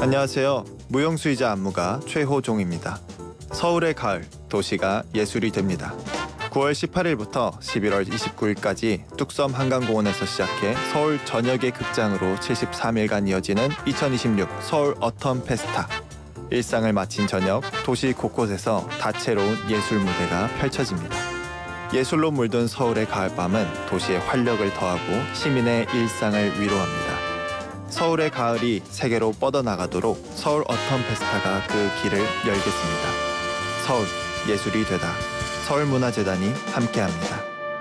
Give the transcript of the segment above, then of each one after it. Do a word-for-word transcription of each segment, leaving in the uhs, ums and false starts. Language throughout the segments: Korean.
안녕하세요. 무용수이자 안무가 최호종입니다. 서울의 가을, 도시가 예술이 됩니다. 구월 십팔일부터 십일월 이십구일까지 뚝섬 한강공원에서 시작해 서울 전역의 극장으로 칠십삼일간 이어지는 이천이십육 서울 어텀 페스타. 일상을 마친 저녁, 도시 곳곳에서 다채로운 예술 무대가 펼쳐집니다. 예술로 물든 서울의 가을밤은 도시의 활력을 더하고 시민의 일상을 위로합니다. 서울의 가을이 세계로 뻗어나가도록 서울 어텀 페스타가 그 길을 열겠습니다. 서울, 예술이 되다. 서울문화재단이 함께합니다.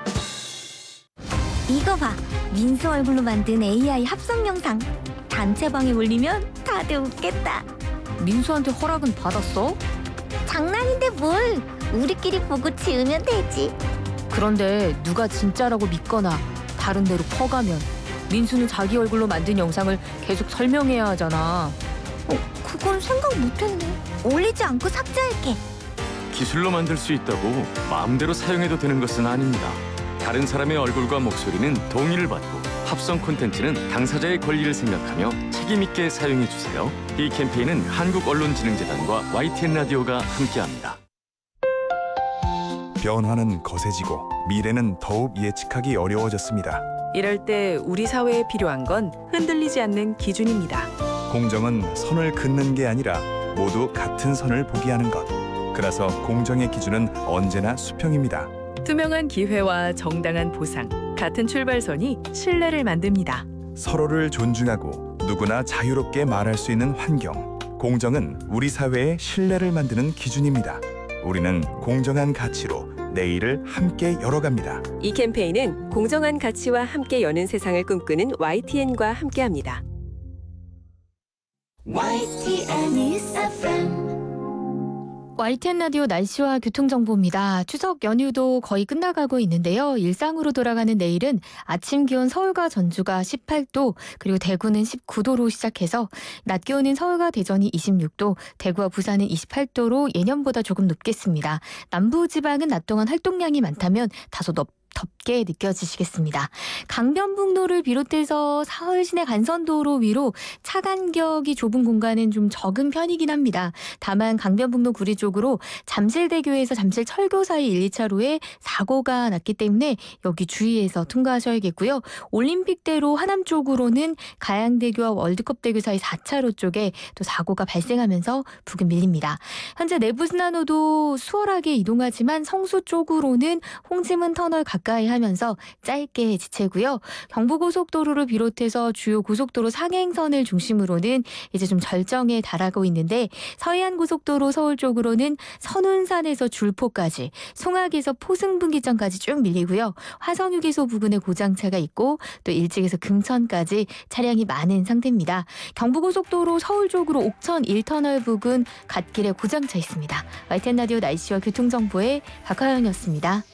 이거 봐! 민수 얼굴로 만든 에이아이 합성 영상. 단체방에 올리면 다들 웃겠다. 민수한테 허락은 받았어? 장난인데 뭘! 우리끼리 보고 지으면 되지. 그런데 누가 진짜라고 믿거나 다른 데로 퍼가면 민수는 자기 얼굴로 만든 영상을 계속 설명해야 하잖아. 어, 그건 생각 못했네. 올리지 않고 삭제할게. 기술로 만들 수 있다고 마음대로 사용해도 되는 것은 아닙니다. 다른 사람의 얼굴과 목소리는 동의를 받고 합성 콘텐츠는 당사자의 권리를 생각하며 책임 있게 사용해 주세요. 이 캠페인은 한국언론진흥재단과 와이티엔 라디오가 함께합니다. 변화는 거세지고 미래는 더욱 예측하기 어려워졌습니다. 이럴 때 우리 사회에 필요한 건 흔들리지 않는 기준입니다. 공정은 선을 긋는 게 아니라 모두 같은 선을 보게 하는 것. 그래서 공정의 기준은 언제나 수평입니다. 투명한 기회와 정당한 보상, 같은 출발선이 신뢰를 만듭니다. 서로를 존중하고 누구나 자유롭게 말할 수 있는 환경. 공정은 우리 사회의 신뢰를 만드는 기준입니다. 우리는 공정한 가치로 내일을 함께 열어갑니다. 이 캠페인은 공정한 가치와 함께 여는 세상을 꿈꾸는 와이티엔과 함께합니다. 와이티엔 News 에프엠. 와이티엔 라디오 날씨와 교통정보입니다. 추석 연휴도 거의 끝나가고 있는데요. 일상으로 돌아가는 내일은 아침 기온 서울과 전주가 십팔도, 그리고 대구는 십구도로 시작해서 낮 기온은 서울과 대전이 이십육도, 대구와 부산은 이십팔도로 예년보다 조금 높겠습니다. 남부지방은 낮 동안 활동량이 많다면 다소 높 덥게 느껴지시겠습니다. 강변북로를 비롯해서 서울 시내 간선도로 위로 차 간격이 좁은 공간은 좀 적은 편이긴 합니다. 다만 강변북로 구리 쪽으로 잠실대교에서 잠실철교 사이 일, 이차로에 사고가 났기 때문에 여기 주의해서 통과하셔야겠고요. 올림픽대로 하남 쪽으로는 가양대교와 월드컵대교 사이 사차로 쪽에 또 사고가 발생하면서 부근 밀립니다. 현재 내부순환호도 수월하게 이동하지만 성수 쪽으로는 홍지문 터널 가까이 가까이 하면서 짧게 지체고요. 경부고속도로를 비롯해서 주요 고속도로 상행선을 중심으로는 이제 좀 절정에 달하고 있는데, 서해안고속도로 서울 쪽으로는 선운산에서 줄포까지, 송악에서 포승분기점까지 쭉 밀리고요. 화성휴게소 부근에 고장차가 있고 또 일찍에서 금천까지 차량이 많은 상태입니다. 경부고속도로 서울 쪽으로 옥천 일 터널 부근 갓길에 고장차 있습니다. 와이티엔 라디오 날씨와 교통정보의 박하연이었습니다.